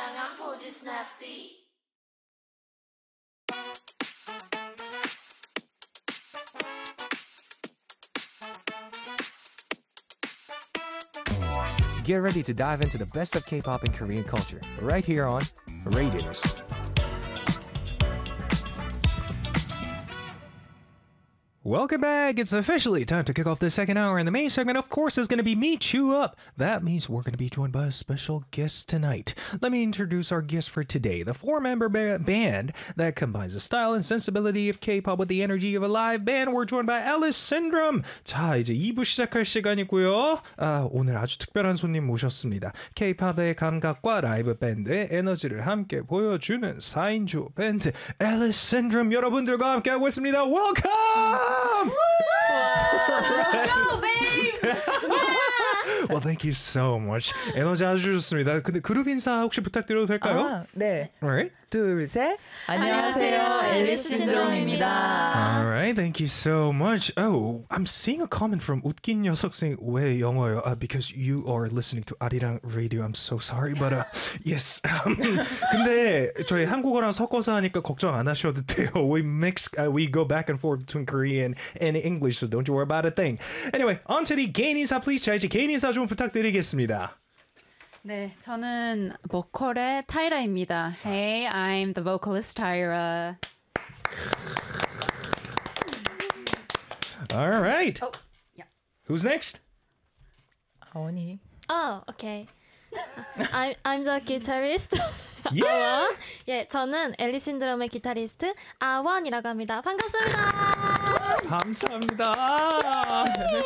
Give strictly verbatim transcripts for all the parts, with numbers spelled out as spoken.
이상한 포즈 스냅시. Get ready to dive into the best of K-pop and Korean culture, right here on Radius. Welcome back. It's officially time to kick off the second hour, and the main segment, of course, is going to be Me Chew Up. That means we're going to be joined by a special guest tonight. Let me introduce our guest for today, the four-member ba- band that combines the style and sensibility of K-pop with the energy of a live band. We're joined by Alice Syndrome. 자, 이제 이 부 시작할 시간이고요. 아, 오늘 아주 특별한 손님 모셨습니다. K-팝의 감각과 라이브 밴드의 에너지를 함께 보여주는 사 인조 밴드 Alice Syndrome 여러분들과 함께하고 있습니다. Welcome! Let's go, babes! Well, thank you so much. 에너지 아주 좋습니다. 근데 그룹 인사 혹시 부탁드려도 될까요? 아, 네. Alright. 둘, 셋. 안녕하세요, 앨리스 신드롬입니다. Alright, thank you so much. Oh, I'm seeing a comment from 웃긴 녀석 saying 왜 영어요? Uh, because you are listening to 아리랑 radio. I'm so sorry, but uh, yes. Um, 근데 저희 한국어랑 섞어서 하니까 걱정 안 하셔도 돼요. We mix, uh, we go back and forth between Korean and English, so don't you worry about a thing. Anyway, on to the 개인 인사, please. 자, 이제 개인 인사 좀 부탁드리겠습니다. 네, 저는 보컬의 타이라입니다. Hey, I'm the vocalist Tyra. All right. Oh, yeah. Who's next? 아원이. Oh, okay. I'm, I'm the guitarist. Yeah. 아원. 예, 저는 앨리스 신드롬의 기타리스트 아원이라고 합니다. 반갑습니다. 감사합니다.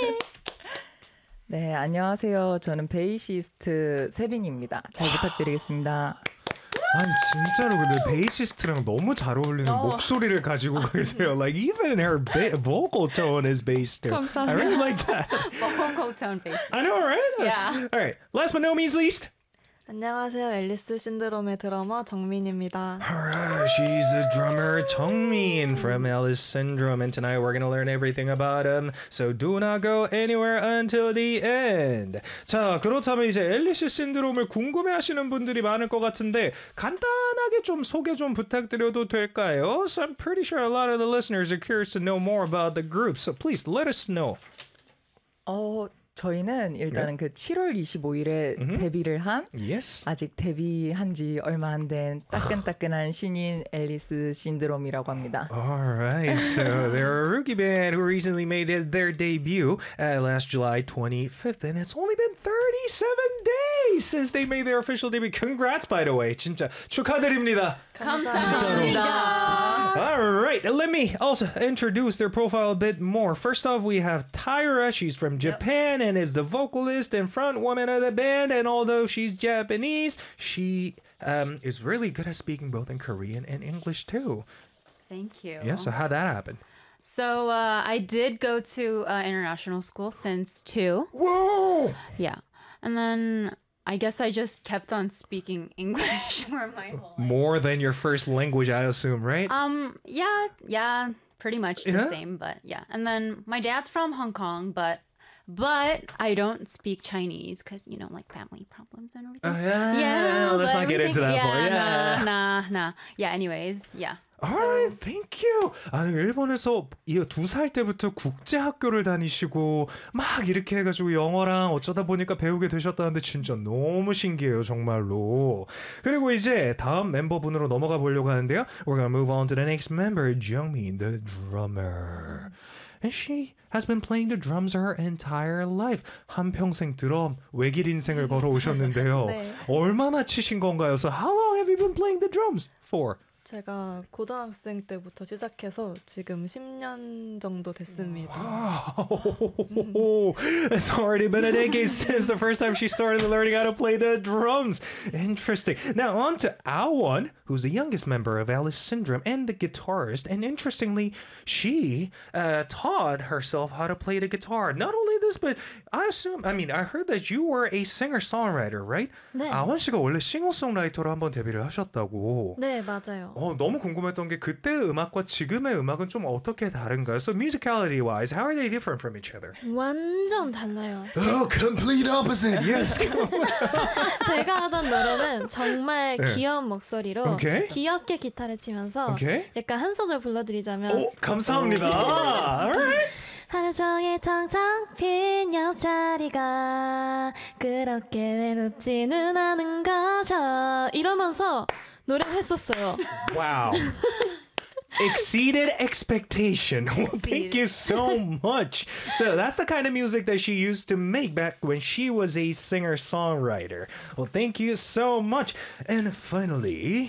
네, 안녕하세요. 저는 베이시스트 세빈입니다. 잘 부탁드리겠습니다. 아니 진짜로 근데 베이시스트랑 너무 잘 어울리는 어. 목소리를 가지고 계세요. Like even her ba- vocal tone is bass too. 감사합니다. I really like that. Vocal tone bass. I know, right? Yeah. All right. Last but no means least. 안녕하세요. 앨리스 신드롬의 드러머 정민입니다. Alright, she's a drummer, Jungmin from Alice Syndrome, and tonight we're gonna learn everything about him. So do not go anywhere until the end. 자, 그렇다면 이제 앨리스 신드롬을 궁금해하시는 분들이 많을 것 같은데 간단하게 좀 소개 좀 부탁드려도 될까요? So I'm pretty sure a lot of the listeners are curious to know more about the group. So please let us know. 어, 저희는 일단은 그 칠월 이십오일에 Mhm. 데뷔를 한 Yes. 아직 데뷔한 지 얼마 안 된 따끈따끈한 신인 앨리스 신드롬이라고 합니다. Alright, so they're a rookie band who recently made it- their debut uh, last July twenty-fifth, and it's only been thirty-seven days since they made their official debut. Congrats, by the way. 진짜 축하드립니다. 감사합니다. Alright, let me also introduce their profile a bit more. First off, we have Tyra. She's from Japan and is the vocalist and front woman of the band, and although she's Japanese, she um, is really good at speaking both in Korean and English too. Thank you. Yeah, so how'd that happen? So uh, I did go to uh, international school since two. Whoa! Yeah. And then I guess I just kept on speaking English for my whole life. More than your first language, I assume, right? Um, yeah, yeah, pretty much the Yeah? same, but yeah. And then my dad's from Hong Kong, but but I don't speak Chinese because, you know, like family problems and everything. Uh, yeah, yeah, let's but not get into everything- that part. Yeah, Yeah. nah, nah, nah. Yeah, anyways, yeah. Alright, thank you. 아니 일본에서 이 두 살 때부터 국제 학교를 다니시고 막 이렇게 해가지고 영어랑 어쩌다 보니까 배우게 되셨다는데 진짜 너무 신기해요, 정말로. 그리고 이제 다음 멤버분으로 넘어가 보려고 하는데요. We're gonna move on to the next member, Jungmin, the drummer. And she has been playing the drums her entire life. 한평생 드럼 외길 인생을 걸어오셨는데요. 네. 얼마나 치신 건가요? So how long have you been playing the drums for? 제가 고등학생 때부터 시작해서 지금 십 년 정도 됐습니다. Oh, it's already been a decade since the first time she started learning how to play the drums. Interesting. Now on to Awan, who's the youngest member of Alice Syndrome and the guitarist. And interestingly, she uh, taught herself how to play the guitar. Not only this, but I assume, I mean, I heard that you were a singer-songwriter, right? 네. 아원 씨가 원래 싱어송라이터로 한번 데뷔를 하셨다고. 네, 맞아요. 어, 너무 궁금했던 게 그때의 음악과 지금의 음악은 좀 어떻게 다른가요? So musicality wise, how are they different from each other? 완전 달라요. Oh, complete opposite. Yes. 제가 하던 노래는 정말 네. 귀여운 목소리로 오케이. 귀엽게 기타를 치면서 오케이. 약간 한 소절 불러드리자면 오, 감사합니다. Alright. 하루 종일 텅텅 빈 옆자리가 그렇게 외롭지는 않은 거죠. 이러면서 노래를 했었어요. Wow. Exceeded expectation. Well, thank you so much. So that's the kind of music that she used to make back when she was a singer-songwriter. Well, thank you so much. And finally,